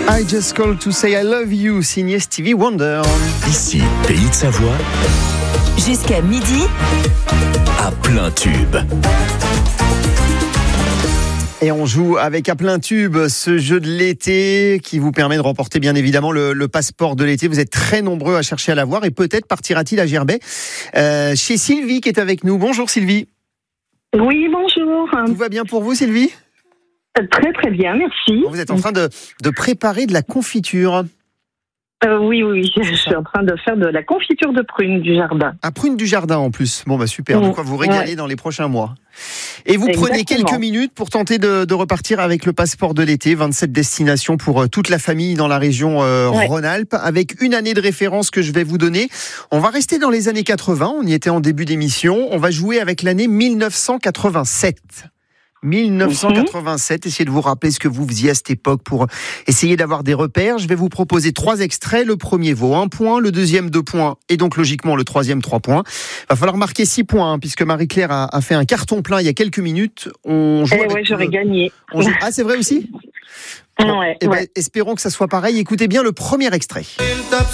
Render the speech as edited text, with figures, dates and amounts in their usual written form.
I Just Called to Say I Love You, signé Stevie Wonder. Ici, Pays de Savoie, Jusqu'à midi, à plein tube. Et on joue avec à plein tube ce jeu de l'été qui vous permet de remporter bien évidemment le passeport de l'été. Vous êtes très nombreux à chercher à l'avoir et peut-être partira-t-il à Gerbet chez Sylvie qui est avec nous. Bonjour Sylvie. Oui, bonjour. Tout va bien pour vous Sylvie ? Très très bien, merci. Vous êtes en train de préparer de la confiture. Oui, je suis en train de faire de la confiture de prunes du jardin. À prunes du jardin en plus. Bon bah super, de quoi vous régaler dans les prochains mois. Et vous prenez quelques minutes pour tenter de repartir avec le passeport de l'été, 27 destinations pour toute la famille dans la région Rhône-Alpes, avec une année de référence que je vais vous donner. On va rester dans les années 80, on y était en début d'émission, on va jouer avec l'année 1987. 1987, essayez de vous rappeler ce que vous faisiez à cette époque pour essayer d'avoir des repères. Je vais vous proposer 3 extraits. Le premier vaut 1 point, le deuxième 2 points et donc logiquement le troisième 3 points. Va falloir marquer 6 points puisque Marie-Claire a fait un carton plein il y a quelques minutes. On joue j'aurais gagné. Ah, c'est vrai aussi ? Bon, espérons que ça soit pareil. Écoutez bien le premier extrait. Il tape